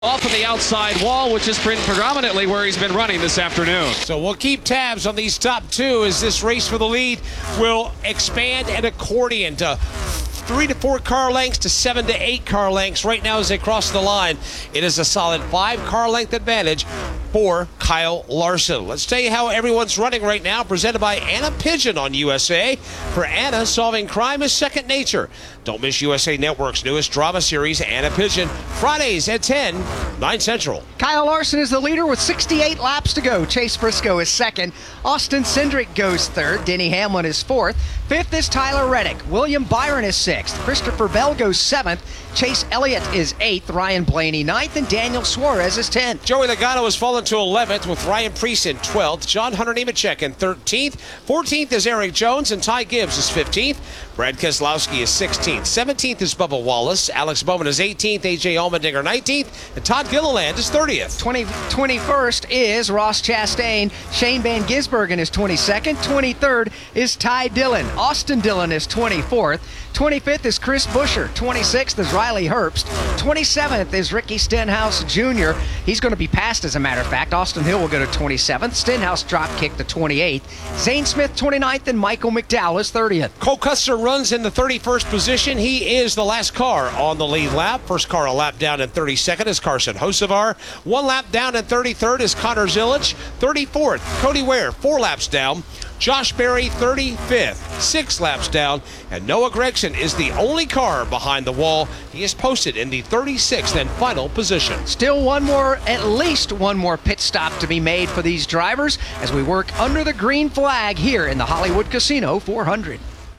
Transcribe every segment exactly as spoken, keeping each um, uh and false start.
Off of the outside wall, which has been predominantly where he's been running this afternoon. So we'll keep tabs on these top two as this race for the lead will expand and accordion to three to four car lengths to seven to eight car lengths. Right now as they cross the line, it is a solid five car length advantage for Kyle Larson. Let's tell you how everyone's running right now, presented by Anna Pigeon on U S A. For Anna, solving crime is second nature. Don't miss U S A Network's newest drama series, Anna Pigeon, Fridays at ten, nine Central. Kyle Larson is the leader with sixty-eight laps to go. Chase Briscoe is second. Austin Cindric goes third. Denny Hamlin is fourth. Fifth is Tyler Reddick. William Byron is sixth. Christopher Bell goes seventh. Chase Elliott is eighth. Ryan Blaney ninth. And Daniel Suarez is tenth. Joey Logano has fallen to eleventh with Ryan Preece in twelfth. John Hunter Nemechek in thirteenth. fourteenth is Eric Jones and Ty Gibbs is fifteenth. Brad Keselowski is sixteenth. seventeenth is Bubba Wallace. Alex Bowman is eighteenth. A J Allmendinger nineteenth. And Todd Gilliland is thirtieth. twenty, twenty-first is Ross Chastain. Shane Van Gisbergen is twenty-second. twenty-third is Ty Dillon. Austin Dillon is twenty-fourth. twenty-fifth is Chris Buescher. twenty-sixth is Riley Herbst. twenty-seventh is Ricky Stenhouse Junior He's going to be passed, as a matter of fact. Austin Hill will go to twenty-seventh. Stenhouse drop kick to twenty-eighth. Zane Smith twenty-ninth, and Michael McDowell is thirtieth. Cole Custer runs in the thirty-first position. He is the last car on the lead lap. First car a lap down in thirty-second is Carson Hocevar. One lap down in thirty-third is Connor Zilic. thirty-fourth, Cody Ware, four laps down. Josh Berry, thirty-fifth, six laps down. And Noah Gragson is the only car behind the wall. He is posted in the thirty-sixth and final position. Still one more, at least one more pit stop to be made for these drivers as we work under the green flag here in the Hollywood Casino four hundred.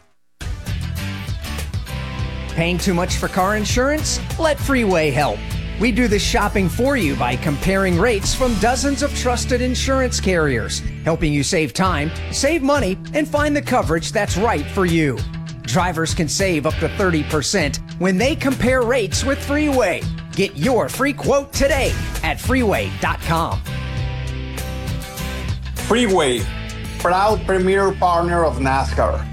Paying too much for car insurance? Let Freeway help. We do the shopping for you by comparing rates from dozens of trusted insurance carriers, helping you save time, save money, and find the coverage that's right for you. Drivers can save up to thirty percent when they compare rates with Freeway. Get your free quote today at freeway dot com. Freeway, proud premier partner of NASCAR.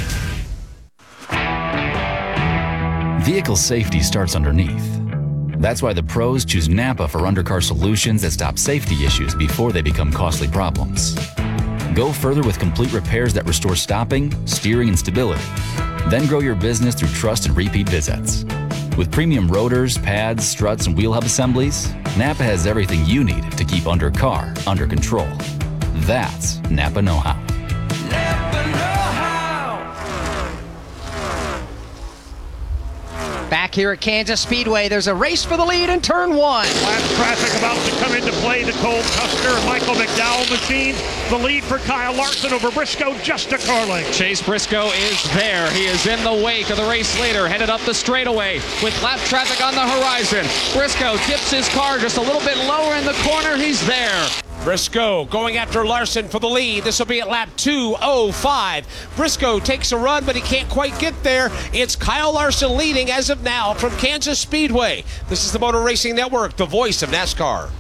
Vehicle safety starts underneath. That's why the pros choose Napa for undercar solutions that stop safety issues before they become costly problems. Go further with complete repairs that restore stopping, steering, and stability. Then grow your business through trust and repeat visits. With premium rotors, pads, struts, and wheel hub assemblies, Napa has everything you need to keep undercar under control. That's Napa know-how. Napa know-how. Back here at Kansas Speedway, there's a race for the lead in turn one. Last traffic about to come into play. The Cole Custer and Michael McDowell machine. The lead for Kyle Larson over Briscoe, just a car length. Chase Briscoe is there. He is in the wake of the race leader, headed up the straightaway with lap traffic on the horizon. Briscoe dips his car just a little bit lower in the corner. He's there. Briscoe going after Larson for the lead. This will be at lap two oh five. Briscoe takes a run, but he can't quite get there. It's Kyle Larson leading as of now from Kansas Speedway. This is the Motor Racing Network, the voice of NASCAR.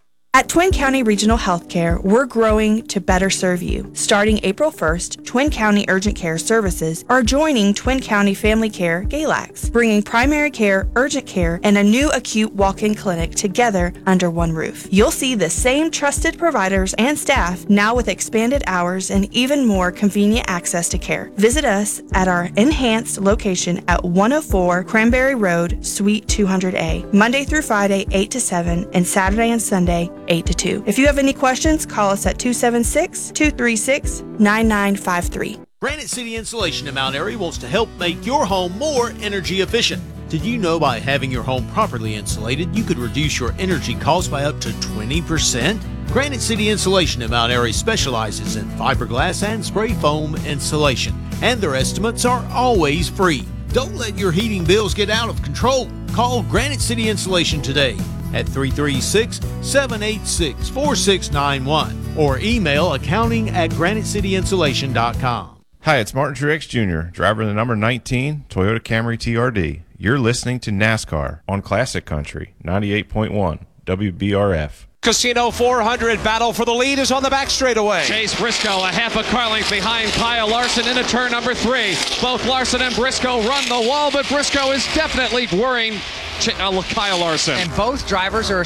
At Twin County Regional Healthcare, we're growing to better serve you. Starting April first, Twin County Urgent Care Services are joining Twin County Family Care Galax, bringing primary care, urgent care, and a new acute walk-in clinic together under one roof. You'll see the same trusted providers and staff now with expanded hours and even more convenient access to care. Visit us at our enhanced location at one oh four Cranberry Road, Suite two hundred A, Monday through Friday, eight to seven, and Saturday and Sunday, eight to two. If you have any questions, call us at two seven six, two three six, nine nine five three. Granite City Insulation in Mount Airy wants to help make your home more energy efficient. Did you know by having your home properly insulated, you could reduce your energy costs by up to twenty percent? Granite City Insulation in Mount Airy specializes in fiberglass and spray foam insulation, and their estimates are always free. Don't let your heating bills get out of control. Call Granite City Insulation today at three three six, seven eight six, four six nine one or email accounting at granite city insulation dot com. Hi, it's Martin Truex Junior, driver of the number nineteen Toyota Camry T R D. You're listening to NASCAR on Classic Country ninety-eight point one W B R F. Casino four hundred battle for the lead is on the back straightaway. Chase Briscoe a half a car length behind Kyle Larson into turn number three. Both Larson and Briscoe run the wall, but Briscoe is definitely worrying Ch- uh, Kyle Larson. And both drivers are